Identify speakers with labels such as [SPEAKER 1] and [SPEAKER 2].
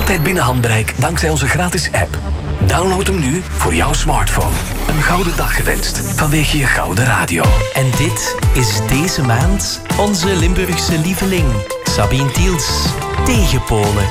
[SPEAKER 1] Altijd binnen handbereik dankzij onze gratis app. Download hem nu voor jouw smartphone. Een gouden dag gewenst vanwege je gouden radio.
[SPEAKER 2] En dit is deze maand onze Limburgse lieveling, Sabine Tiels, Tegenpolen.